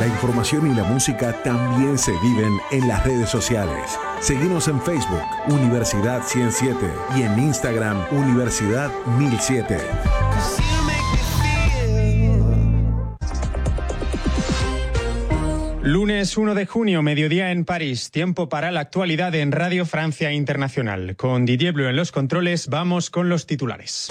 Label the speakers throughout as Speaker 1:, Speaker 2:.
Speaker 1: La información y la música también se viven en las redes sociales. Seguimos en Facebook, Universidad 107, y en Instagram, Universidad 1007.
Speaker 2: Lunes 1 de junio, mediodía en París. Tiempo para la actualidad en Radio Francia Internacional. Con Didier Bleu en los controles, vamos con los titulares.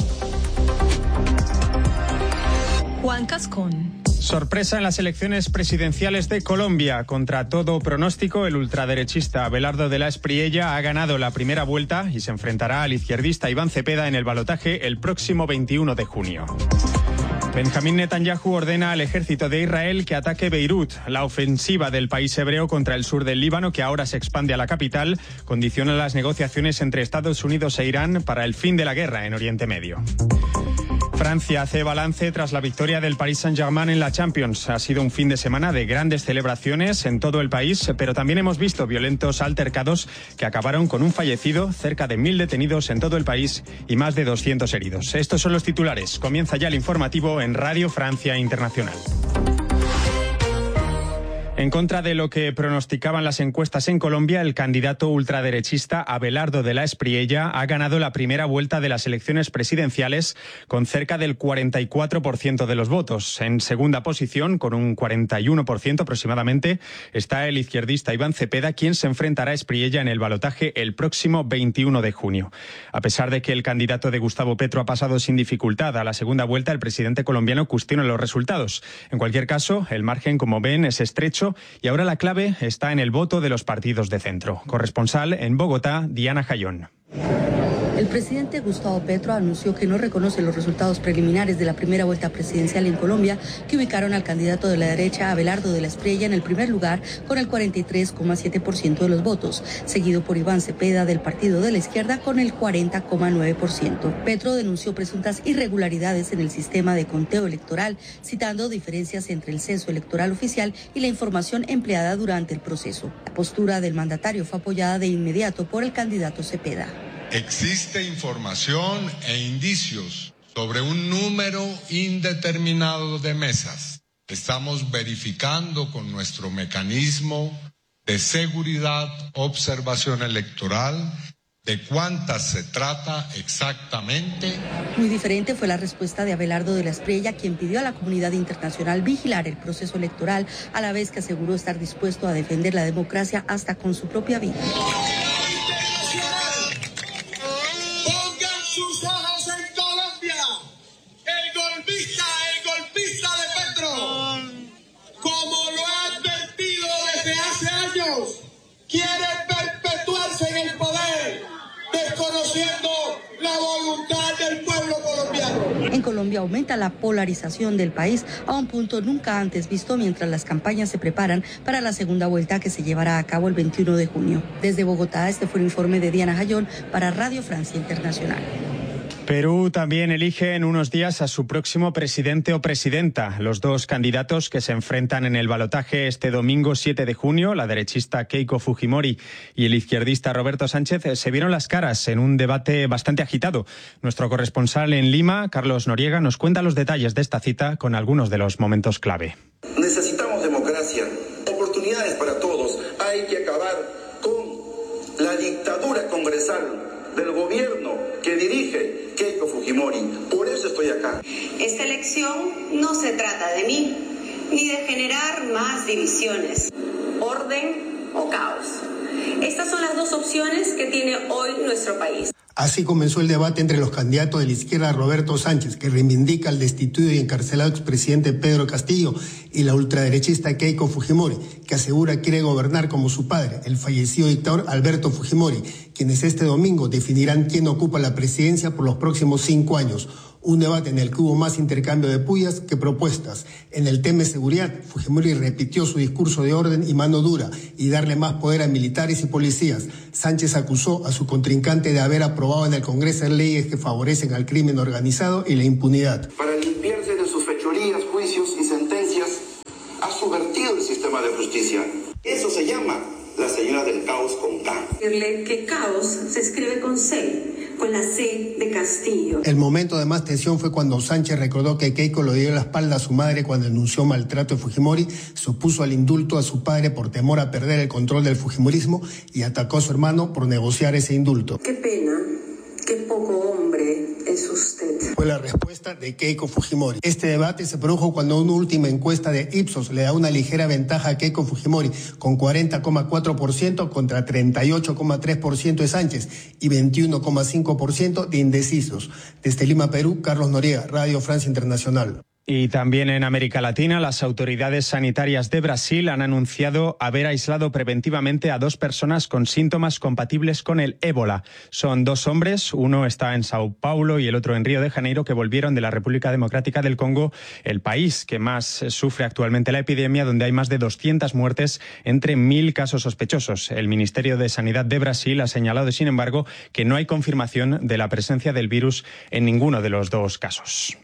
Speaker 3: Juan Cascón.
Speaker 2: Sorpresa en las elecciones presidenciales de Colombia. Contra todo pronóstico, el ultraderechista Abelardo de la Espriella ha ganado la primera vuelta y se enfrentará al izquierdista Iván Cepeda en el balotaje el próximo 21 de junio. Benjamín Netanyahu ordena al ejército de Israel que ataque Beirut. La ofensiva del país hebreo contra el sur del Líbano, que ahora se expande a la capital, condiciona las negociaciones entre Estados Unidos e Irán para el fin de la guerra en Oriente Medio. Francia hace balance tras la victoria del Paris Saint-Germain en la Champions. Ha sido un fin de semana de grandes celebraciones en todo el país, pero también hemos visto violentos altercados que acabaron con un fallecido, cerca de 1.000 detenidos en todo el país y más de 200 heridos. Estos son los titulares. Comienza ya el informativo en Radio Francia Internacional. En contra de lo que pronosticaban las encuestas en Colombia, el candidato ultraderechista Abelardo de la Espriella ha ganado la primera vuelta de las elecciones presidenciales con cerca del 44% de los votos. En segunda posición, con un 41% aproximadamente, está el izquierdista Iván Cepeda, quien se enfrentará a Espriella en el balotaje el próximo 21 de junio. A pesar de que el candidato de Gustavo Petro ha pasado sin dificultad a la segunda vuelta, el presidente colombiano cuestiona los resultados. En cualquier caso, el margen, como ven, es estrecho y ahora la clave está en el voto de los partidos de centro. Corresponsal en Bogotá, Diana Jayón.
Speaker 4: El presidente Gustavo Petro anunció que no reconoce los resultados preliminares de la primera vuelta presidencial en Colombia, que ubicaron al candidato de la derecha, Abelardo de la Espriella, en el primer lugar con el 43,7% de los votos, seguido por Iván Cepeda del Partido de la Izquierda con el 40,9%. Petro denunció presuntas irregularidades en el sistema de conteo electoral, citando diferencias entre el censo electoral oficial y la información empleada durante el proceso. La postura del mandatario fue apoyada de inmediato por el candidato Cepeda.
Speaker 5: Existe información e indicios sobre un número indeterminado de mesas. Estamos verificando con nuestro mecanismo de seguridad, observación electoral, de cuántas se trata exactamente.
Speaker 4: Muy diferente fue la respuesta de Abelardo de la Espriella, quien pidió a la comunidad internacional vigilar el proceso electoral, a la vez que aseguró estar dispuesto a defender la democracia hasta con su propia vida.
Speaker 6: Quiere perpetuarse en el poder, desconociendo la voluntad del pueblo colombiano.
Speaker 4: En Colombia aumenta la polarización del país a un punto nunca antes visto mientras las campañas se preparan para la segunda vuelta que se llevará a cabo el 21 de junio. Desde Bogotá, este fue el informe de Diana Jayón para Radio Francia Internacional.
Speaker 2: Perú también elige en unos días a su próximo presidente o presidenta. Los dos candidatos que se enfrentan en el balotaje este domingo 7 de junio, la derechista Keiko Fujimori y el izquierdista Roberto Sánchez, se vieron las caras en un debate bastante agitado. Nuestro corresponsal en Lima, Carlos Noriega, nos cuenta los detalles de esta cita con algunos de los momentos clave.
Speaker 7: Necesitamos democracia, oportunidades para todos. Hay que acabar con la dictadura congresal del gobierno que dirige Keiko Fujimori. Por eso estoy acá.
Speaker 8: Esta elección no se trata de mí, ni de generar más divisiones, orden o caos. Estas son las dos opciones que tiene hoy nuestro país.
Speaker 9: Así comenzó el debate entre los candidatos de la izquierda Roberto Sánchez, que reivindica al destituido y encarcelado expresidente Pedro Castillo, y la ultraderechista Keiko Fujimori, que asegura quiere gobernar como su padre, el fallecido dictador Alberto Fujimori, quienes este domingo definirán quién ocupa la presidencia por los próximos 5 años. Un debate en el que hubo más intercambio de pullas que propuestas. En el tema de seguridad, Fujimori repitió su discurso de orden y mano dura y darle más poder a militares y policías. Sánchez acusó a su contrincante de haber aprobado en el Congreso leyes que favorecen al crimen organizado y la impunidad.
Speaker 7: Para limpiarse de sus fechorías, juicios y sentencias, ha subvertido el sistema de justicia. Eso se llama la señora del caos con K.
Speaker 8: Decirle que caos se escribe con C, con la C de Castillo.
Speaker 9: El momento de más tensión fue cuando Sánchez recordó que Keiko le dio la espalda a su madre cuando denunció maltrato de Fujimori, se opuso al indulto a su padre por temor a perder el control del fujimorismo y atacó a su hermano por negociar ese indulto.
Speaker 8: Qué pena, qué poco hombre es usted.
Speaker 9: Fue la respuesta de Keiko Fujimori. Este debate se produjo cuando una última encuesta de Ipsos le da una ligera ventaja a Keiko Fujimori, con 40,4% contra 38,3% de Sánchez y 21,5% de indecisos. Desde Lima, Perú, Carlos Noriega, Radio Francia Internacional.
Speaker 2: Y también en América Latina, las autoridades sanitarias de Brasil han anunciado haber aislado preventivamente a 2 personas con síntomas compatibles con el ébola. Son 2 hombres, uno está en Sao Paulo y el otro en Río de Janeiro, que volvieron de la República Democrática del Congo, el país que más sufre actualmente la epidemia, donde hay más de 200 muertes entre 1.000 casos sospechosos. El Ministerio de Sanidad de Brasil ha señalado, sin embargo, que no hay confirmación de la presencia del virus en ninguno de los 2 casos.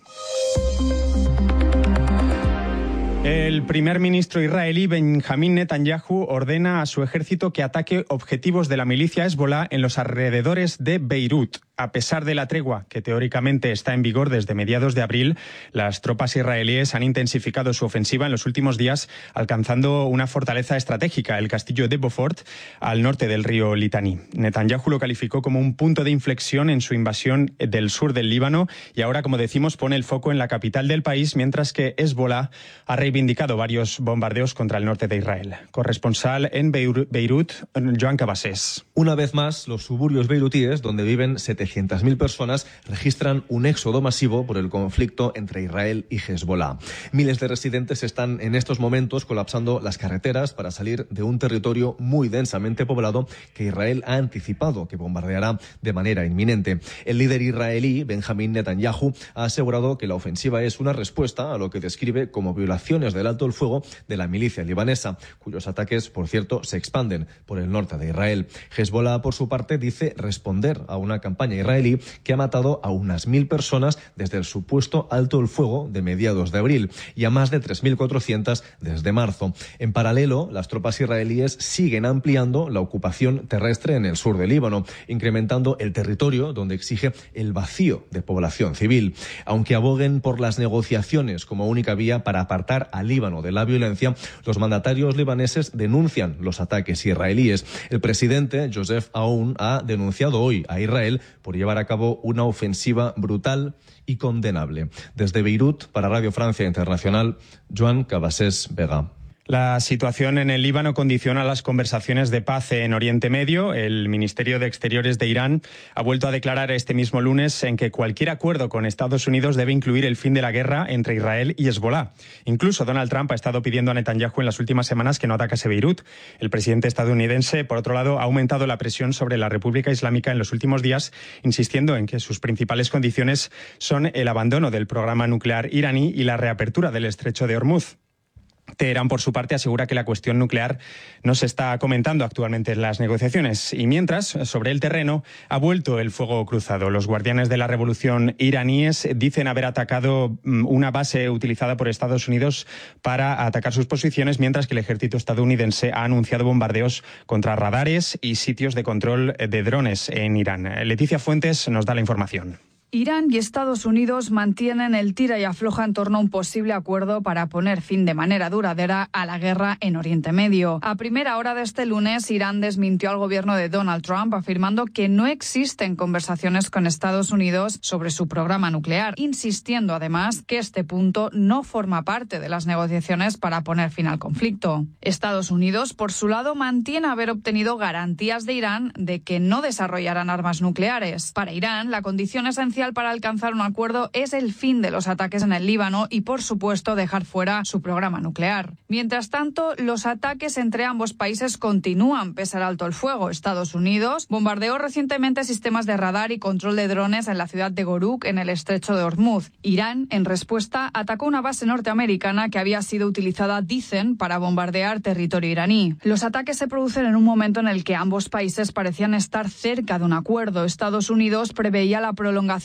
Speaker 2: El primer ministro israelí Benjamín Netanyahu ordena a su ejército que ataque objetivos de la milicia Hezbolá en los alrededores de Beirut. A pesar de la tregua, que teóricamente está en vigor desde mediados de abril, las tropas israelíes han intensificado su ofensiva en los últimos días, alcanzando una fortaleza estratégica, el castillo de Beaufort, al norte del río Litani. Netanyahu lo calificó como un punto de inflexión en su invasión del sur del Líbano y ahora, como decimos, pone el foco en la capital del país, mientras que Hezbolá ha reivindicado varios bombardeos contra el norte de Israel. Corresponsal en Beirut, Joan Cabasés.
Speaker 10: Una vez más, los suburbios beirutíes, donde viven 700.000 personas, registran un éxodo masivo por el conflicto entre Israel y Hezbolá. Miles de residentes están en estos momentos colapsando las carreteras para salir de un territorio muy densamente poblado que Israel ha anticipado que bombardeará de manera inminente. El líder israelí, Benjamín Netanyahu, ha asegurado que la ofensiva es una respuesta a lo que describe como violaciones del alto el fuego de la milicia libanesa, cuyos ataques, por cierto, se expanden por el norte de Israel. Hezbolá, por su parte, dice responder a una campaña israelí que ha matado a unas 1.000 personas desde el supuesto alto el fuego de mediados de abril y a más de 3.400 desde marzo. En paralelo, las tropas israelíes siguen ampliando la ocupación terrestre en el sur del Líbano, incrementando el territorio donde exige el vacío de población civil. Aunque aboguen por las negociaciones como única vía para apartar al Líbano de la violencia, los mandatarios libaneses denuncian los ataques israelíes. El presidente Joseph Aoun ha denunciado hoy a Israel por llevar a cabo una ofensiva brutal y condenable. Desde Beirut, para Radio Francia Internacional, Joan Cabasés Vega.
Speaker 2: La situación en el Líbano condiciona las conversaciones de paz en Oriente Medio. El Ministerio de Exteriores de Irán ha vuelto a declarar este mismo lunes en que cualquier acuerdo con Estados Unidos debe incluir el fin de la guerra entre Israel y Hezbolá. Incluso Donald Trump ha estado pidiendo a Netanyahu en las últimas semanas que no atacase Beirut. El presidente estadounidense, por otro lado, ha aumentado la presión sobre la República Islámica en los últimos días, insistiendo en que sus principales condiciones son el abandono del programa nuclear iraní y la reapertura del estrecho de Hormuz. Teherán, por su parte, asegura que la cuestión nuclear no se está comentando actualmente en las negociaciones. Y mientras, sobre el terreno, ha vuelto el fuego cruzado. Los guardianes de la revolución iraníes dicen haber atacado una base utilizada por Estados Unidos para atacar sus posiciones, mientras que el ejército estadounidense ha anunciado bombardeos contra radares y sitios de control de drones en Irán. Leticia Fuentes nos da la información.
Speaker 11: Irán y Estados Unidos mantienen el tira y afloja en torno a un posible acuerdo para poner fin de manera duradera a la guerra en Oriente Medio. A primera hora de este lunes, Irán desmintió al gobierno de Donald Trump, afirmando que no existen conversaciones con Estados Unidos sobre su programa nuclear, insistiendo además que este punto no forma parte de las negociaciones para poner fin al conflicto. Estados Unidos, por su lado, mantiene haber obtenido garantías de Irán de que no desarrollarán armas nucleares. Para Irán, la condición esencial para alcanzar un acuerdo es el fin de los ataques en el Líbano y, por supuesto, dejar fuera su programa nuclear. Mientras tanto, los ataques entre ambos países continúan pese al alto el fuego. Estados Unidos bombardeó recientemente sistemas de radar y control de drones en la ciudad de Goruk, en el estrecho de Hormuz. Irán, en respuesta, atacó una base norteamericana que había sido utilizada, dicen, para bombardear territorio iraní. Los ataques se producen en un momento en el que ambos países parecían estar cerca de un acuerdo. Estados Unidos preveía la prolongación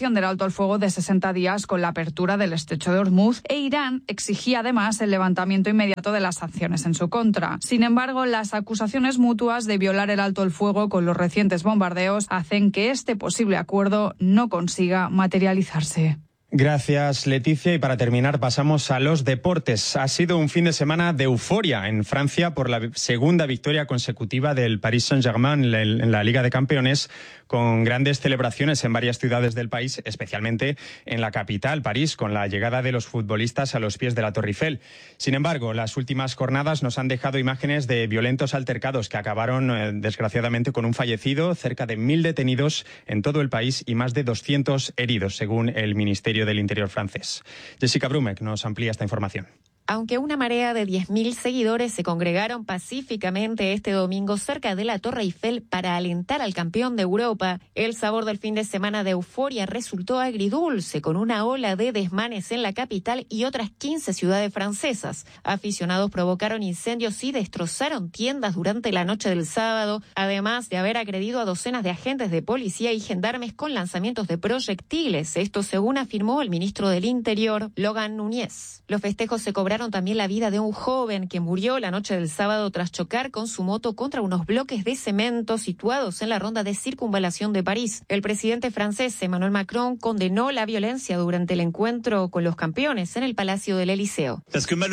Speaker 11: prolongación del alto el fuego de 60 días con la apertura del estrecho de Hormuz, e Irán exigía además el levantamiento inmediato de las sanciones en su contra. Sin embargo, las acusaciones mutuas de violar el alto el fuego con los recientes bombardeos hacen que este posible acuerdo no consiga materializarse.
Speaker 2: Gracias, Leticia. Y para terminar, pasamos a los deportes. Ha sido un fin de semana de euforia en Francia por la segunda victoria consecutiva del Paris Saint-Germain en la Liga de Campeones, con grandes celebraciones en varias ciudades del país, especialmente en la capital, París, con la llegada de los futbolistas a los pies de la Torre Eiffel. Sin embargo, las últimas jornadas nos han dejado imágenes de violentos altercados que acabaron, desgraciadamente, con un fallecido, cerca de 1.000 detenidos en todo el país y más de 200 heridos, según el Ministerio del Interior francés. Jessica Brumek nos amplía esta información.
Speaker 12: Aunque una marea de 10.000 seguidores se congregaron pacíficamente este domingo cerca de la Torre Eiffel para alentar al campeón de Europa, el sabor del fin de semana de euforia resultó agridulce, con una ola de desmanes en la capital y otras 15 ciudades francesas. Aficionados provocaron incendios y destrozaron tiendas durante la noche del sábado, además de haber agredido a docenas de agentes de policía y gendarmes con lanzamientos de proyectiles. Esto según afirmó el ministro del Interior, Logan Núñez. Los festejos se cobraron también la vida de un joven que murió la noche del sábado tras chocar con su moto contra unos bloques de cemento situados en la ronda de circunvalación de París. El presidente francés Emmanuel Macron condenó la violencia durante el encuentro con los campeones en el Palacio del Elíseo.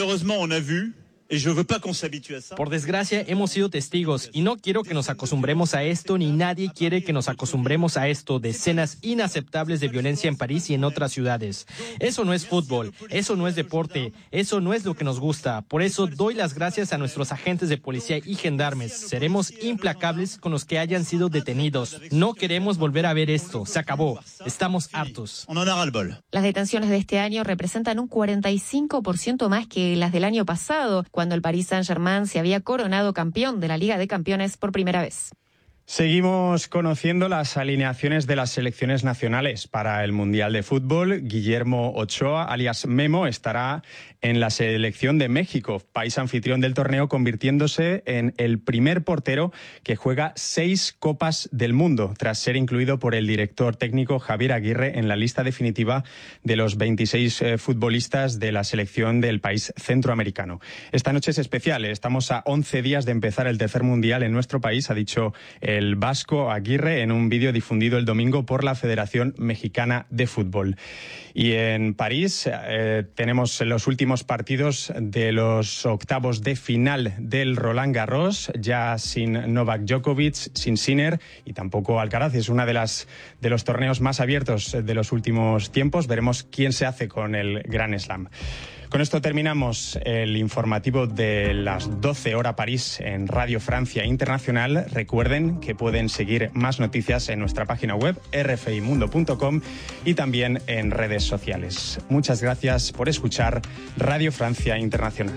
Speaker 13: Por desgracia, hemos sido testigos y no quiero que nos acostumbremos a esto, ni nadie quiere que nos acostumbremos a esto, de escenas inaceptables de violencia en París y en otras ciudades. Eso no es fútbol, eso no es deporte, eso no es lo que nos gusta. Por eso doy las gracias a nuestros agentes de policía y gendarmes. Seremos implacables con los que hayan sido detenidos. No queremos volver a ver esto. Se acabó. Estamos hartos.
Speaker 12: Las detenciones de este año representan un 45% más que las del año pasado, cuando el Paris Saint-Germain se había coronado campeón de la Liga de Campeones por primera vez.
Speaker 2: Seguimos conociendo las alineaciones de las selecciones nacionales para el Mundial de Fútbol. Guillermo Ochoa, alias Memo, estará en la selección de México, país anfitrión del torneo, convirtiéndose en el primer portero que juega 6 Copas del Mundo, tras ser incluido por el director técnico Javier Aguirre en la lista definitiva de los 26 futbolistas de la selección del país centroamericano. Esta noche es especial, estamos a 11 días de empezar el tercer Mundial en nuestro país, ha dicho el vasco Aguirre en un vídeo difundido el domingo por la Federación Mexicana de Fútbol. Y en París tenemos los últimos partidos de los octavos de final del Roland Garros, ya sin Novak Djokovic, sin Sinner y tampoco Alcaraz. Es una de los torneos más abiertos de los últimos tiempos. Veremos quién se hace con el Grand Slam. Con esto terminamos el informativo de las 12 hora París en Radio Francia Internacional. Recuerden que pueden seguir más noticias en nuestra página web rfimundo.com y también en redes sociales. Muchas gracias por escuchar Radio Francia Internacional.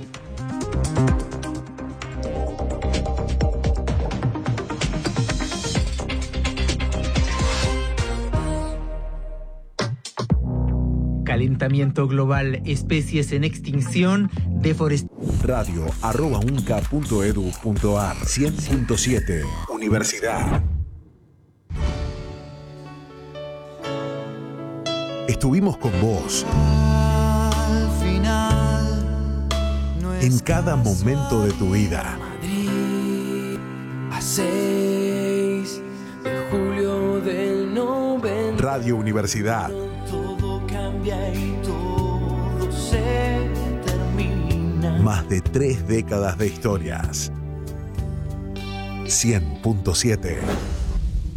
Speaker 14: Calentamiento global, especies en extinción, deforestación.
Speaker 1: radio@unca.edu.ar 100.7 Universidad. Estuvimos con vos
Speaker 15: al final,
Speaker 1: en cada momento de tu vida.
Speaker 15: Madrid, a 6 de julio del 90.
Speaker 1: Radio Universidad.
Speaker 15: Y todo se termina.
Speaker 1: Más de 3 décadas de historias. 100.7